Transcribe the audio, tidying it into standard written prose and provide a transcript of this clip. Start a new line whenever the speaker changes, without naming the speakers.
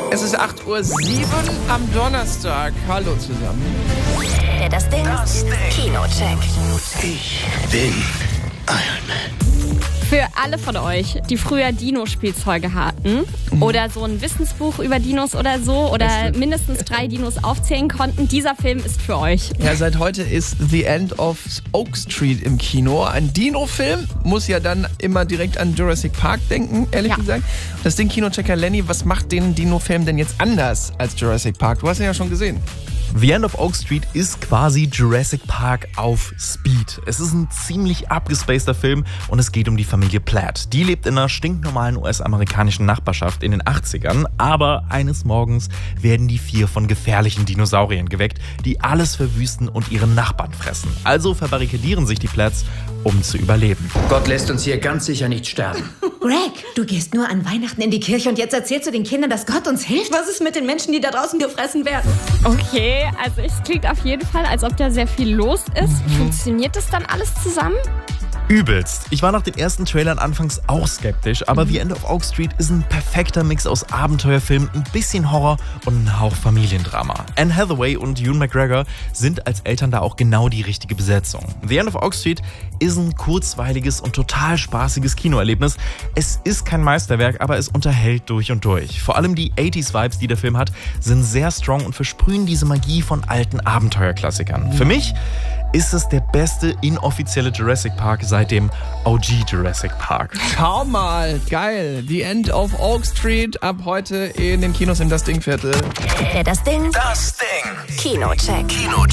Es ist 8:07 Uhr am Donnerstag. Hallo zusammen.
Das Ding. Kinocheck.
Ich bin Iron Man.
Für alle von euch, die früher Dino-Spielzeuge hatten oder so ein Wissensbuch über Dinos oder so oder mindestens 3 Dinos aufzählen konnten, dieser Film ist für euch.
Ja, seit heute ist The End of Oak Street im Kino. Ein Dino-Film, muss ja dann immer direkt an Jurassic Park denken, ehrlich gesagt. Das Ding, Kinochecker Lenny, was macht den Dino-Film denn jetzt anders als Jurassic Park? Du hast ihn ja schon gesehen.
The End of Oak Street ist quasi Jurassic Park auf Speed. Es ist ein ziemlich abgespaceder Film und es geht um die Familie Platt. Die lebt in einer stinknormalen US-amerikanischen Nachbarschaft in den 80ern, aber eines Morgens werden die 4 von gefährlichen Dinosauriern geweckt, die alles verwüsten und ihren Nachbarn fressen. Also verbarrikadieren sich die Platts, um zu überleben.
Gott lässt uns hier ganz sicher nicht sterben.
Greg, du gehst nur an Weihnachten in die Kirche und jetzt erzählst du den Kindern, dass Gott uns hilft? Was ist mit den Menschen, die da draußen gefressen werden?
Okay, also es klingt auf jeden Fall, als ob da sehr viel los ist. Funktioniert das dann alles zusammen?
Übelst. Ich war nach den ersten Trailern anfangs auch skeptisch, aber The End of Oak Street ist ein perfekter Mix aus Abenteuerfilm, ein bisschen Horror und ein Hauch Familiendrama. Anne Hathaway und Ewan McGregor sind als Eltern da auch genau die richtige Besetzung. The End of Oak Street ist ein kurzweiliges und total spaßiges Kinoerlebnis. Es ist kein Meisterwerk, aber es unterhält durch und durch. Vor allem die 80s-Vibes, die der Film hat, sind sehr strong und versprühen diese Magie von alten Abenteuerklassikern. Für mich ist es der beste inoffizielle Jurassic Park seit dem OG Jurassic Park.
Schau mal, geil. The End of Oak Street ab heute in den Kinos im Das Ding-Viertel.
Das Ding.
Das Ding.
Kinocheck.